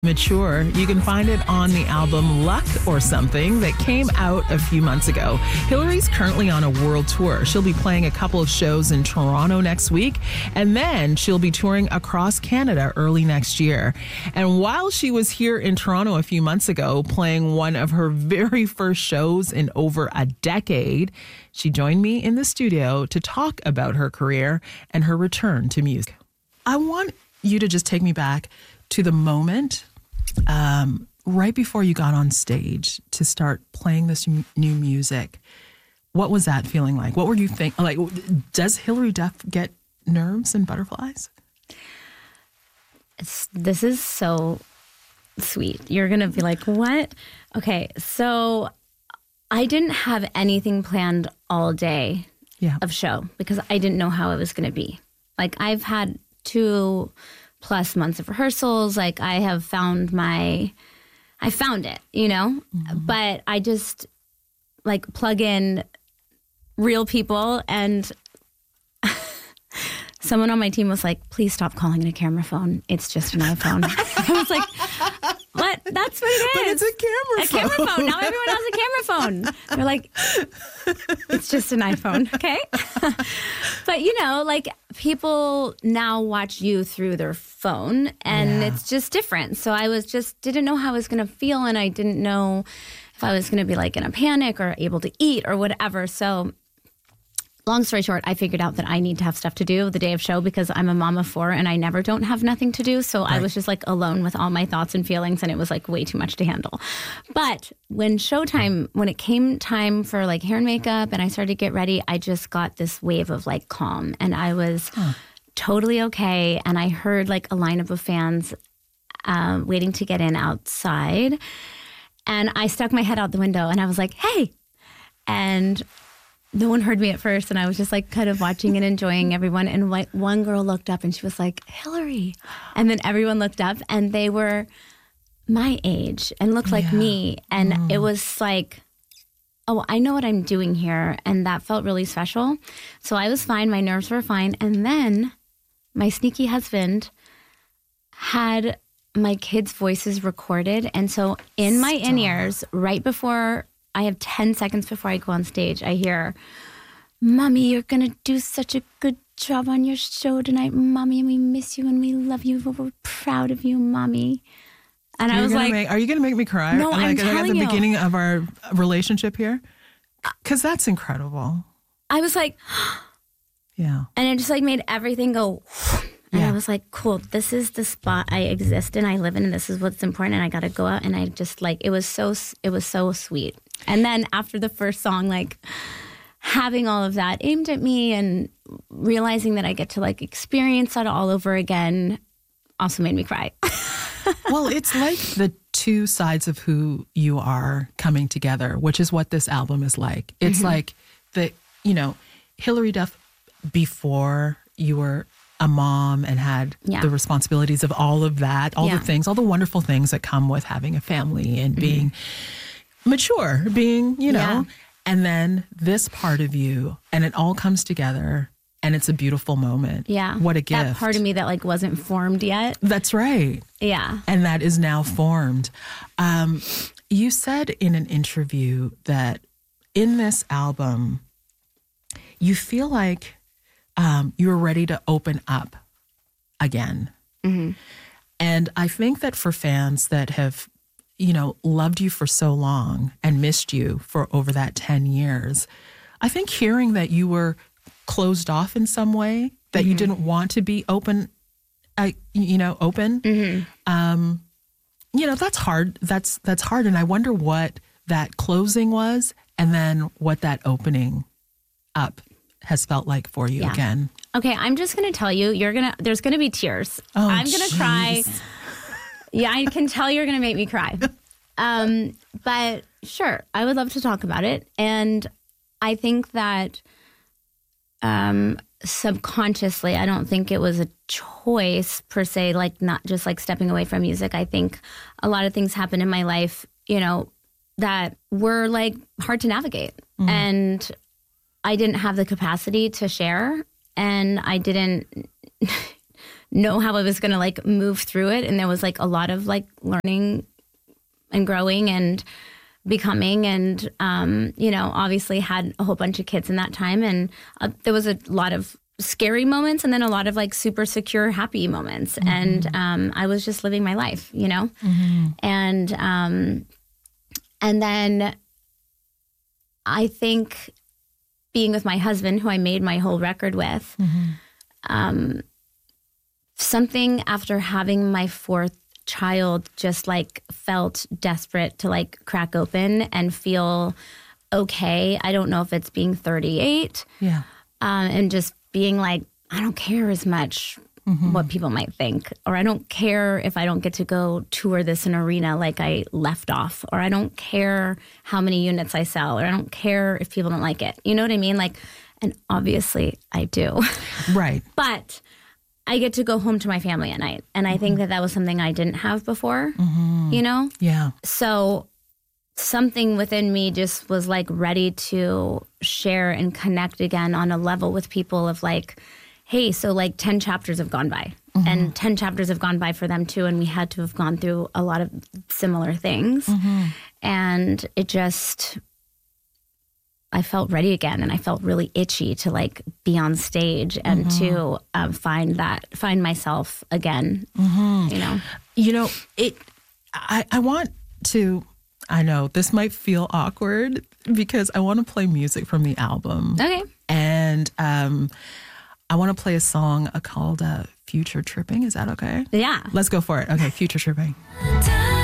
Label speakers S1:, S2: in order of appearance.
S1: Mature. You can find it on the album Luck or Something that came out a few months ago. Hilary's currently on a world tour. She'll be playing a couple of shows in Toronto next week, and then she'll be touring across Canada early next year. And while she was here in Toronto a few months ago, playing one of her very first shows in over a decade, she joined me in the studio to talk about her career and her return to music. I want you to just take me back to the moment right before you got on stage to start playing this new music. What was that feeling like? What were you thinking? Like, does Hilary Duff get nerves and butterflies?
S2: This is so sweet. You're going to be like, what? Okay, so I didn't have anything planned all day of show because I didn't know how it was going to be. Like, I've had 2+ months of rehearsals. Like, I found it, you know? Mm-hmm. But I just, like, plug in real people, and someone on my team was like, please stop calling it a camera phone. It's just an iPhone. I was like, what? That's what it is.
S1: But it's a camera phone.
S2: A camera phone. Now everyone has a camera phone. They're like, it's just an iPhone, okay? But, you know, like, people now watch you through their phone, and it's just different. So I didn't know how I was going to feel, and I didn't know if I was going to be, like, in a panic or able to eat or whatever. So long story short, I figured out that I need to have stuff to do the day of show because I'm a mom of 4 and I never don't have nothing to do. So I was just like alone with all my thoughts and feelings, and it was like way too much to handle. But when it came time for like hair and makeup and I started to get ready, I just got this wave of like calm, and I was totally okay. And I heard like a lineup of fans waiting to get in outside. And I stuck my head out the window and I was like, hey. And no one heard me at first, and I was just like kind of watching and enjoying everyone. And like one girl looked up and she was like, Hilary. And then everyone looked up and they were my age and looked like me. And it was like, oh, I know what I'm doing here. And that felt really special. So I was fine. My nerves were fine. And then my sneaky husband had my kids' voices recorded. And so in my in-ears, right before I have 10 seconds before I go on stage, I hear, Mommy, you're going to do such a good job on your show tonight, Mommy, and we miss you and we love you. We're proud of you, Mommy. And I was like,
S1: are you going to make me cry?
S2: No, I'm telling
S1: at the
S2: you.
S1: beginning of our relationship here? Because that's incredible.
S2: I was like,
S1: yeah.
S2: And it just like made everything go. And I was like, cool, this is the spot I exist in, I live in, and this is what's important, and I got to go out. And I just like, it was so sweet. And then after the first song, like having all of that aimed at me and realizing that I get to like experience that all over again also made me cry.
S1: Well, it's like the two sides of who you are coming together, which is what this album is like. It's like Hilary Duff before you were a mom and had the responsibilities of all of that, all the things, all the wonderful things that come with having a family and being mature, being, and then this part of you, and it all comes together and it's a beautiful moment.
S2: Yeah.
S1: What a gift.
S2: That part of me that like wasn't formed yet.
S1: That's right.
S2: Yeah.
S1: And that is now formed. You said in an interview that in this album, you feel like you're ready to open up again. Mm-hmm. And I think that for fans that have, loved you for so long and missed you for over that 10 years, I think hearing that you were closed off in some way, that you didn't want to be open, open, that's hard. That's hard. And I wonder what that closing was and then what that opening up has felt like for you again.
S2: Okay, I'm just going to tell you, there's going to be tears.
S1: Oh,
S2: I'm going to cry. Yeah, I can tell you're going to make me cry. But sure, I would love to talk about it. And I think that subconsciously, I don't think it was a choice per se, like not just like stepping away from music. I think a lot of things happened in my life, that were like hard to navigate. And I didn't have the capacity to share, and I didn't know how I was going to like move through it. And there was like a lot of like learning and growing and becoming, and, obviously had a whole bunch of kids in that time. And there was a lot of scary moments and then a lot of like super secure, happy moments. And I was just living my life, and then I think being with my husband, who I made my whole record with, something after having my fourth child just like felt desperate to like crack open and feel okay. I don't know if it's being 38 and just being like, I don't care as much what people might think, or I don't care if I don't get to go tour this in arena like I left off, or I don't care how many units I sell, or I don't care if people don't like it. You know what I mean? Like, and obviously I do.
S1: Right.
S2: But I get to go home to my family at night. And I think that was something I didn't have before,
S1: Yeah.
S2: So something within me just was like ready to share and connect again on a level with people of like, hey, so like 10 chapters have gone by and 10 chapters have gone by for them too. And we had to have gone through a lot of similar things. And it just, I felt ready again, and I felt really itchy to like be on stage and to find myself again. I
S1: want to. I know this might feel awkward because I want to play music from the album.
S2: Okay.
S1: And I want to play a song called "Future Tripping." Is that okay?
S2: Yeah.
S1: Let's go for it. Okay, Future Tripping.